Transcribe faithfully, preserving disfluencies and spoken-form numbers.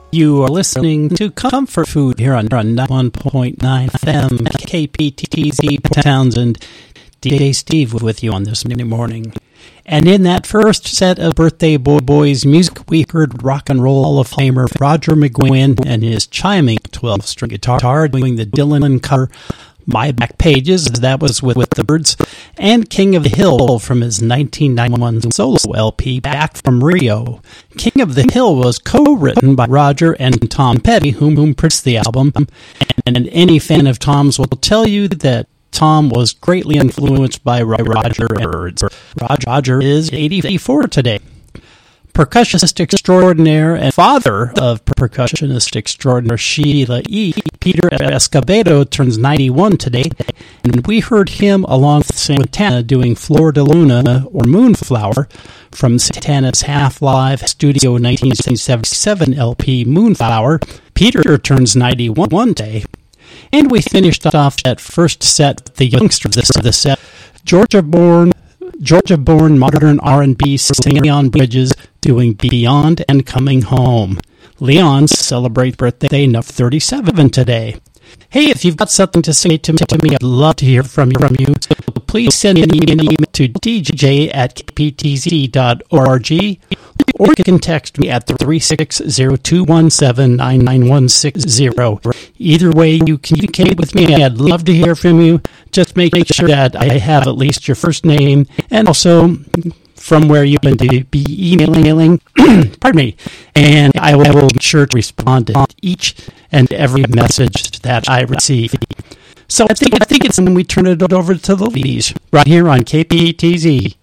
You are listening to Comfort Food here on one point nine F M, K P T Z Townsend. D J Steve with you on this morning. And in that first set of Birthday Boy Boys music, we heard Rock and Roll Hall of Famer Roger McGuinn and his chiming twelve-string guitar doing the Dylan cover My Back Pages, that was with, with the Birds, and King of the Hill from his nineteen ninety-one solo L P, Back from Rio. King of the Hill was co-written by Roger and Tom Petty, whom, whom produced the album, and, and any fan of Tom's will tell you that Tom was greatly influenced by Roger and Birds. Roger is eighty-four today. Percussionist extraordinaire and father of percussionist extraordinaire Sheila E., Peter Escobedo, turns ninety-one today, and we heard him along with Santana doing Flor de Luna, or Moonflower, from Santana's half-live studio nineteen seventy-seven L P Moonflower. Peter turns ninety-one today. And we finished off that first set with the youngster of the, the set, Georgia-born Georgia-born modern R and B singer Leon Bridges doing Beyond and Coming Home. Leon celebrates birthday number thirty-seven today. Hey, if you've got something to say to me, to me I'd love to hear from you. From you. So please send me an email to d j at k p t z dot org, or you can text me at three six zero, two one seven, nine nine one six zero. Either way you communicate with me, I'd love to hear from you. Just make sure that I have at least your first name, and also from where you're going to be emailing, pardon me, and I will, I will be sure to respond to each and every message that I receive. So I think, I think it's when we turn it over to the ladies, right here on K P T Z.